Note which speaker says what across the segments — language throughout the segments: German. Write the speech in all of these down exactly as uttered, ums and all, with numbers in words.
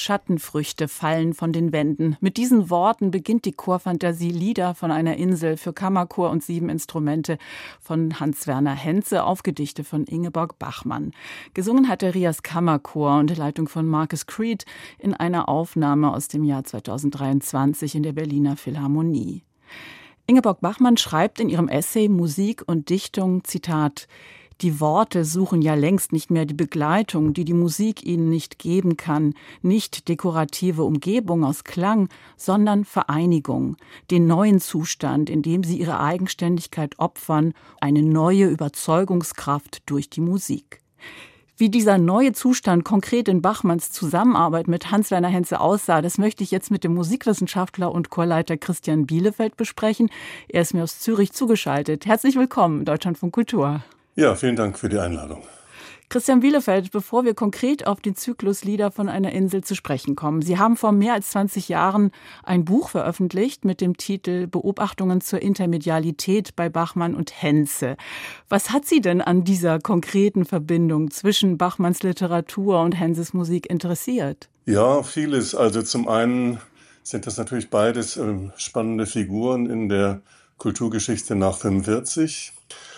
Speaker 1: Schattenfrüchte fallen von den Wänden. Mit diesen Worten beginnt die Chorfantasie Lieder von einer Insel für Kammerchor und sieben Instrumente von Hans-Werner Henze auf Gedichte von Ingeborg Bachmann. Gesungen hat der Rias Kammerchor unter Leitung von Marcus Creed in einer Aufnahme aus dem Jahr zweitausenddreiundzwanzig in der Berliner Philharmonie. Ingeborg Bachmann schreibt in ihrem Essay Musik und Dichtung, Zitat, die Worte suchen ja längst nicht mehr die Begleitung, die die Musik ihnen nicht geben kann, nicht dekorative Umgebung aus Klang, sondern Vereinigung, den neuen Zustand, in dem sie ihre Eigenständigkeit opfern, eine neue Überzeugungskraft durch die Musik. Wie dieser neue Zustand konkret in Bachmanns Zusammenarbeit mit Hans-Werner Henze aussah, das möchte ich jetzt mit dem Musikwissenschaftler und Chorleiter Christian Bielefeld besprechen. Er ist mir aus Zürich zugeschaltet. Herzlich willkommen in Deutschlandfunk Kultur.
Speaker 2: Ja, vielen Dank für die Einladung.
Speaker 1: Christian Bielefeld, bevor wir konkret auf den Zyklus Lieder von einer Insel zu sprechen kommen. Sie haben vor mehr als zwanzig Jahren ein Buch veröffentlicht mit dem Titel Beobachtungen zur Intermedialität bei Bachmann und Henze. Was hat Sie denn an dieser konkreten Verbindung zwischen Bachmanns Literatur und Henzes Musik interessiert?
Speaker 2: Ja, vieles. Also zum einen sind das natürlich beides ähm, spannende Figuren in der Kulturgeschichte nach fünfundvierzig.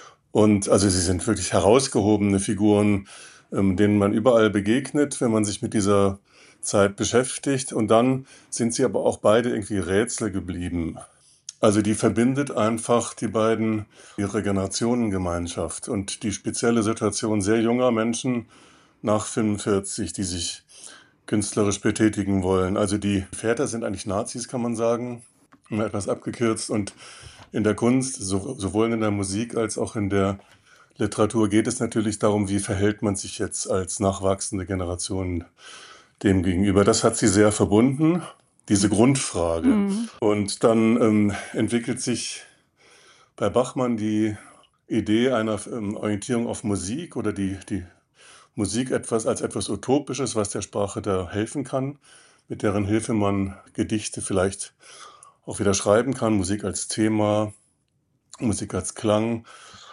Speaker 2: Und also sie sind wirklich herausgehobene Figuren, ähm, denen man überall begegnet, wenn man sich mit dieser Zeit beschäftigt. Und dann sind sie aber auch beide irgendwie Rätsel geblieben. Also die verbindet einfach die beiden ihre Generationengemeinschaft und die spezielle Situation sehr junger Menschen nach fünfundvierzig, die sich künstlerisch betätigen wollen. Also die Väter sind eigentlich Nazis, kann man sagen, mal etwas abgekürzt. Und in der Kunst, so, sowohl in der Musik als auch in der Literatur geht es natürlich darum, wie verhält man sich jetzt als nachwachsende Generation dem gegenüber. Das hat sie sehr verbunden, diese Grundfrage. Mhm. Und dann ähm, entwickelt sich bei Bachmann die Idee einer ähm, Orientierung auf Musik oder die, die Musik etwas als etwas Utopisches, was der Sprache da helfen kann, mit deren Hilfe man Gedichte vielleicht auch wieder schreiben kann, Musik als Thema, Musik als Klang.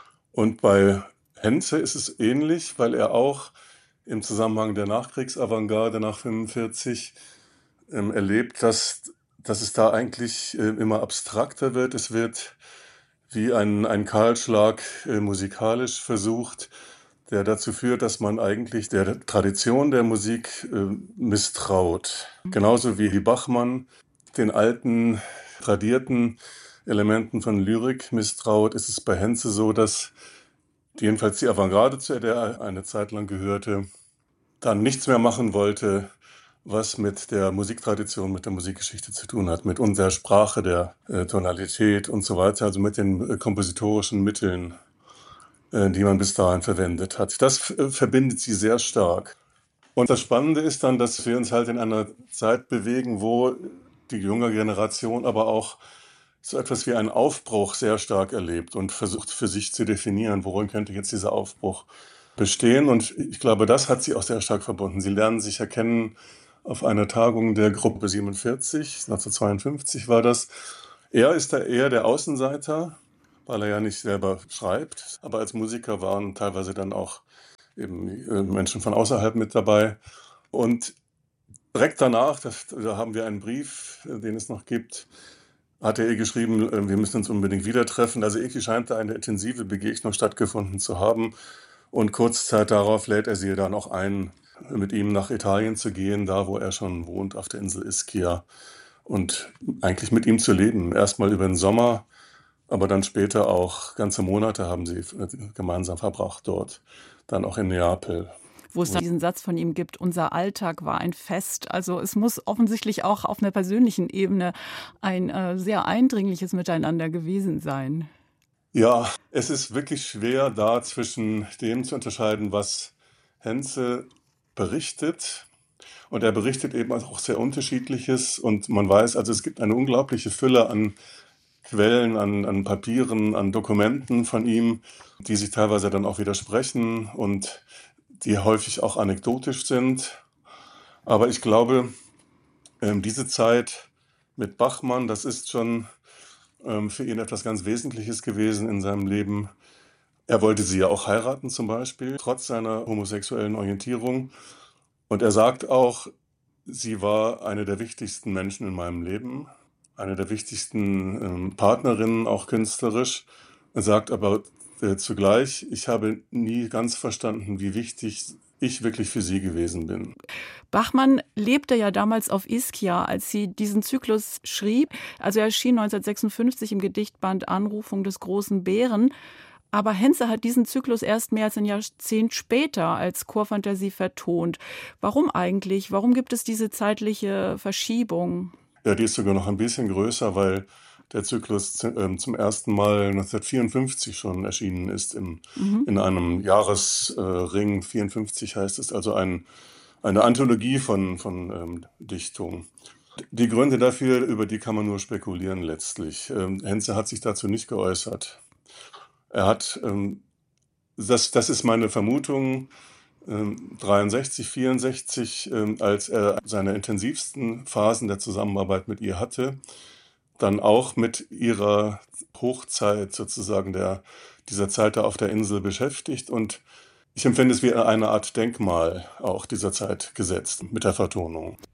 Speaker 2: Und bei Henze ist es ähnlich, weil er auch im Zusammenhang der Nachkriegsavantgarde nach fünfundvierzig ähm, erlebt, dass, dass es da eigentlich äh, immer abstrakter wird. Es wird wie ein, ein Kahlschlag äh, musikalisch versucht, der dazu führt, dass man eigentlich der Tradition der Musik äh, misstraut. Genauso wie Bachmann den alten, tradierten Elementen von Lyrik misstraut, ist es bei Henze so, dass jedenfalls die Avantgarde, zu der er eine Zeit lang gehörte, dann nichts mehr machen wollte, was mit der Musiktradition, mit der Musikgeschichte zu tun hat, mit unserer Sprache, der äh, Tonalität und so weiter, also mit den äh, kompositorischen Mitteln, äh, die man bis dahin verwendet hat. Das äh, verbindet sie sehr stark. Und das Spannende ist dann, dass wir uns halt in einer Zeit bewegen, wo die junge Generation aber auch so etwas wie einen Aufbruch sehr stark erlebt und versucht für sich zu definieren, worin könnte jetzt dieser Aufbruch bestehen. Und ich glaube, das hat sie auch sehr stark verbunden. Sie lernen sich erkennen auf einer Tagung der Gruppe siebenundvierzig, neunzehnhundertzweiundfünfzig war das. Er ist da eher der Außenseiter, weil er ja nicht selber schreibt, aber als Musiker waren teilweise dann auch eben Menschen von außerhalb mit dabei. Und direkt danach, das, da haben wir einen Brief, den es noch gibt, hat er ihr geschrieben, wir müssen uns unbedingt wieder treffen. Also irgendwie scheint da eine intensive Begegnung stattgefunden zu haben. Und kurz Zeit darauf lädt er sie dann auch ein, mit ihm nach Italien zu gehen, da wo er schon wohnt, auf der Insel Ischia. Und eigentlich mit ihm zu leben. Erstmal über den Sommer, aber dann später auch ganze Monate haben sie gemeinsam verbracht dort. Dann auch in Neapel.
Speaker 1: Wo es da diesen Satz von ihm gibt, unser Alltag war ein Fest. Also es muss offensichtlich auch auf einer persönlichen Ebene ein äh, sehr eindringliches Miteinander gewesen sein.
Speaker 2: Ja, es ist wirklich schwer, da zwischen dem zu unterscheiden, was Henze berichtet. Und er berichtet eben auch sehr Unterschiedliches. Und man weiß, also es gibt eine unglaubliche Fülle an Quellen, an, an Papieren, an Dokumenten von ihm, die sich teilweise dann auch widersprechen und die häufig auch anekdotisch sind. Aber ich glaube, ähm, diese Zeit mit Bachmann, das ist schon ähm, für ihn etwas ganz Wesentliches gewesen in seinem Leben. Er wollte sie ja auch heiraten zum Beispiel, trotz seiner homosexuellen Orientierung. Und er sagt auch, Sie war eine der wichtigsten Menschen in meinem Leben, eine der wichtigsten ähm, Partnerinnen, auch künstlerisch. Er sagt aber äh, zugleich, ich habe nie ganz verstanden, wie wichtig ich wirklich für sie gewesen bin.
Speaker 1: Bachmann lebte ja damals auf Ischia, als sie diesen Zyklus schrieb. Also er erschien neunzehnhundertsechsundfünfzig im Gedichtband Anrufung des großen Bären. Aber Henze hat diesen Zyklus erst mehr als ein Jahrzehnt später als Chorfantasie vertont. Warum eigentlich? Warum gibt es diese zeitliche Verschiebung?
Speaker 2: Ja, die ist sogar noch ein bisschen größer, weil der Zyklus zu, ähm, zum ersten Mal neunzehnhundertvierundfünfzig schon erschienen ist, im,
Speaker 1: Mhm.
Speaker 2: in einem Jahresring. Äh, vierundfünfzig heißt es, also ein, eine Anthologie von, von ähm, Dichtungen. Die Gründe dafür, über die kann man nur spekulieren letztlich. Ähm, Henze hat sich dazu nicht geäußert. Er hat, ähm, das, das ist meine Vermutung, ähm, dreiundsechzig, vierundsechzig, ähm, als er seine intensivsten Phasen der Zusammenarbeit mit ihr hatte, dann auch mit ihrer Hochzeit sozusagen der, dieser Zeit da auf der Insel beschäftigt. Und ich empfinde es wie eine Art Denkmal auch dieser Zeit gesetzt mit der Vertonung.